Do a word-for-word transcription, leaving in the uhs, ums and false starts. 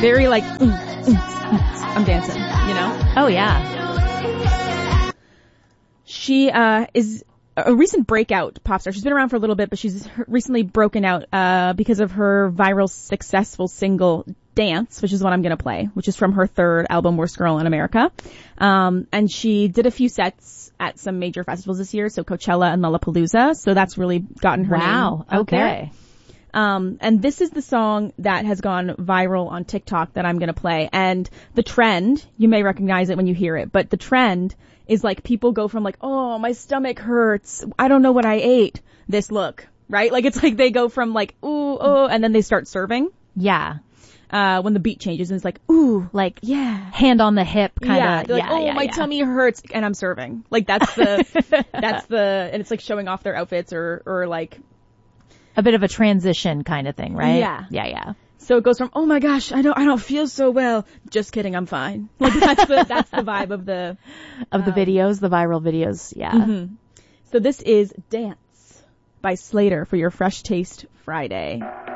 very like, mm, mm, mm, I'm dancing, you know? Oh, yeah. She uh is a recent breakout pop star. She's been around for a little bit, but she's recently broken out uh because of her viral successful single Dance, which is what I'm going to play, which is from her third album, Worst Girl in America. Um and she did a few sets at some major festivals this year, so Coachella and Lollapalooza. So that's really gotten her wow. name out okay. there. Um, and this is the song that has gone viral on TikTok that I'm going to play. And the trend, you may recognize it when you hear it, but the trend is like people go from like, oh, my stomach hurts, I don't know what I ate, this look, right? Like it's like they go from like, ooh, oh, and then they start serving. Yeah. Uh, when the beat changes and it's like, ooh, like, yeah, hand on the hip kind of. Yeah, they're like, yeah, oh, yeah, my yeah. tummy hurts and I'm serving. Like that's the, that's the, and it's like showing off their outfits or, or like, a bit of a transition kind of thing, right? Yeah. Yeah, yeah. So it goes from, oh my gosh, I don't, I don't feel so well. Just kidding, I'm fine. Like that's the, that's the vibe of the, of the um, videos, the viral videos. Yeah. Mm-hmm. So this is Dance by Slater for your Fresh Taste Friday.